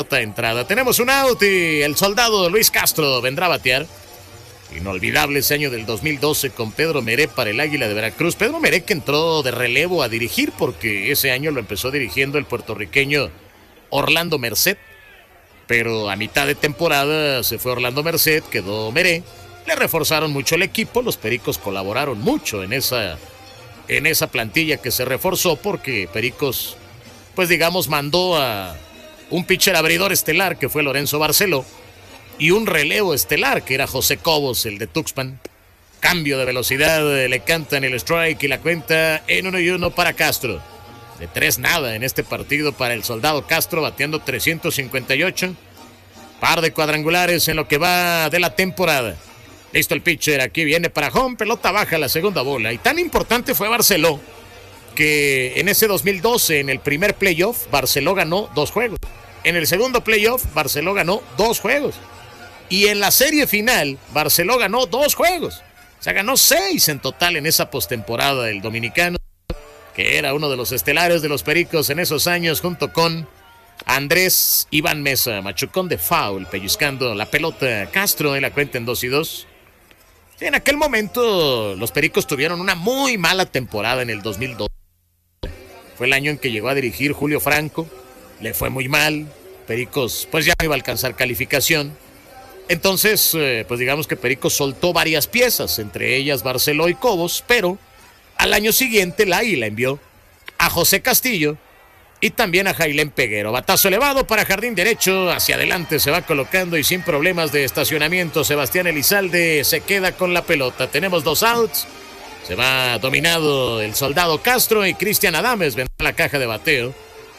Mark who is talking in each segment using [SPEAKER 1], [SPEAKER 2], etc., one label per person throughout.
[SPEAKER 1] cuarta entrada. Tenemos un out y el soldado Luis Castro vendrá a batear. Inolvidable ese año del 2012 con Pedro Meré para el Águila de Veracruz. Pedro Meré que entró de relevo a dirigir porque ese año lo empezó dirigiendo el puertorriqueño Orlando Merced. Pero a mitad de temporada se fue Orlando Merced, quedó Meré. Le reforzaron mucho el equipo, los Pericos colaboraron mucho en esa plantilla que se reforzó porque Pericos, pues digamos, mandó a un pitcher abridor estelar que fue Lorenzo Barceló y un relevo estelar que era José Cobos, el de Tuxpan. Cambio de velocidad, le cantan el strike y la cuenta en 1-1 para Castro. De 3-0 en este partido para el soldado Castro, bateando 358. Par de cuadrangulares en lo que va de la temporada. Listo el pitcher, aquí viene para home, pelota baja, la segunda bola. Y tan importante fue Barceló que en ese 2012, en el primer playoff, Barceló ganó 2 juegos. En el segundo playoff, Barceló ganó 2 juegos. Y en la serie final, Barceló ganó 2 juegos. O sea, ganó 6 en total en esa postemporada del dominicano, que era uno de los estelares de los Pericos en esos años, junto con Andrés Iván Mesa, machucón de foul, pellizcando la pelota Castro en la cuenta en 2-2. En aquel momento los Pericos tuvieron una muy mala temporada en el 2002. Fue el año en que llegó a dirigir Julio Franco, le fue muy mal, Pericos pues ya no iba a alcanzar calificación. Entonces, pues digamos que Pericos soltó varias piezas, entre ellas Barceló y Cobos, pero al año siguiente el Águila envió a José Castillo y también a Jailén Peguero. Batazo elevado para jardín derecho, hacia adelante se va colocando y sin problemas de estacionamiento Sebastián Elizalde se queda con la pelota. Tenemos 2 outs, se va dominado el soldado Castro y Cristian Adames vendrá a la caja de bateo.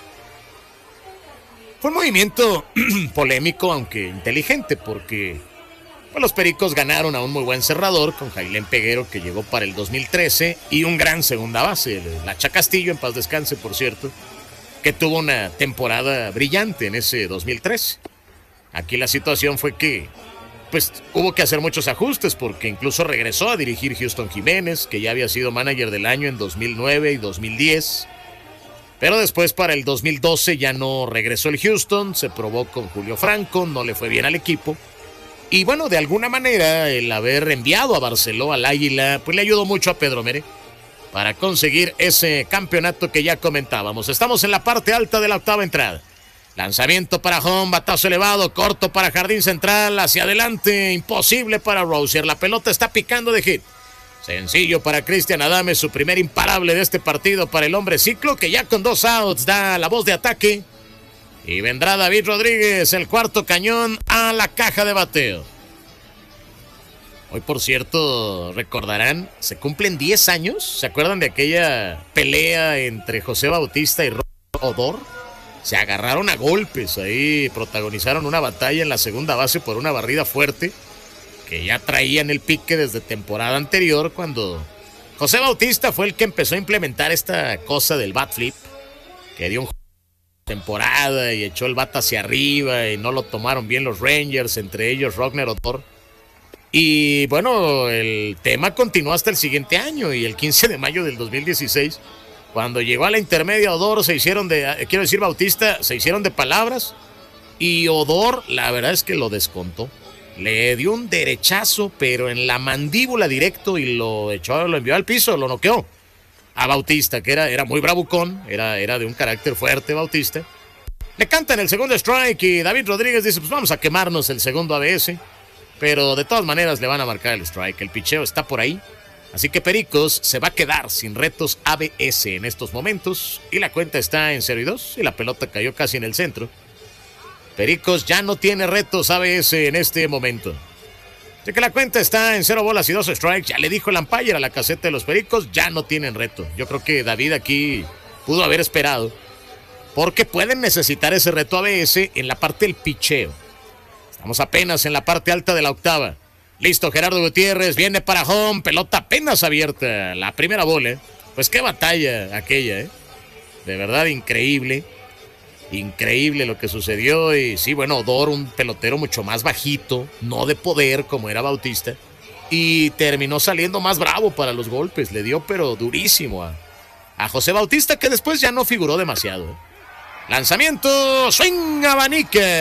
[SPEAKER 1] Fue un movimiento polémico, aunque inteligente, porque pues, los Pericos ganaron a un muy buen cerrador con Jailén Peguero, que llegó para el 2013, y un gran segunda base, Lacha Castillo, en paz descanse, por cierto, que tuvo una temporada brillante en ese 2013. Aquí la situación fue que pues hubo que hacer muchos ajustes, porque incluso regresó a dirigir Houston Jiménez, que ya había sido manager del año en 2009 y 2010. Pero después para el 2012 ya no regresó el Houston, se probó con Julio Franco, no le fue bien al equipo. Y bueno, de alguna manera el haber enviado a Barceló al Águila, pues le ayudó mucho a Pedro Meré para conseguir ese campeonato que ya comentábamos. Estamos en la parte alta de la octava entrada. Lanzamiento para home, batazo elevado, corto para jardín central, hacia adelante, imposible para Rosier. La pelota está picando de hit. Sencillo para Cristian Adames, su primer imparable de este partido para el hombre ciclo, que ya con 2 outs da la voz de ataque. Y vendrá David Rodríguez, el cuarto cañón, a la caja de bateo. Hoy, por cierto, recordarán, se cumplen 10 años. ¿Se acuerdan de aquella pelea entre José Bautista y Odor? Se agarraron a golpes ahí, protagonizaron una batalla en la segunda base por una barrida fuerte, que ya traían el pique desde temporada anterior, cuando José Bautista fue el que empezó a implementar esta cosa del bat flip, que dio un temporada y echó el bat hacia arriba y no lo tomaron bien los Rangers, entre ellos Rogner Odor. Y bueno, el tema continuó hasta el siguiente año, y el 15 de mayo del 2016, cuando llegó a la intermedia Odor, Bautista, se hicieron de palabras, y Odor, la verdad es que lo descontó. Le dio un derechazo, pero en la mandíbula directo, y lo envió al piso, lo noqueó a Bautista, que era muy bravucón, era de un carácter fuerte Bautista. Le cantan el segundo strike y David Rodríguez dice, pues vamos a quemarnos el segundo ABS, pero de todas maneras le van a marcar el strike, el picheo está por ahí. Así que Pericos se va a quedar sin retos ABS en estos momentos, y la cuenta está en 0-2, y la pelota cayó casi en el centro. Pericos ya no tiene retos ABS en este momento. Así que la cuenta está en 0 bolas y 2 strikes. Ya le dijo el umpire a la caseta de los Pericos, ya no tienen reto. Yo creo que David aquí pudo haber esperado, porque pueden necesitar ese reto ABS en la parte del picheo. Estamos apenas en la parte alta de la octava. Listo, Gerardo Gutiérrez, viene para home, pelota apenas abierta, la primera bola. Pues qué batalla aquella, de verdad increíble. Increíble lo que sucedió. Y sí, bueno, Odor, un pelotero mucho más bajito, no de poder como era Bautista, y terminó saliendo más bravo para los golpes. Le dio pero durísimo a José Bautista, que después ya no figuró demasiado. Lanzamiento, swing, abanica.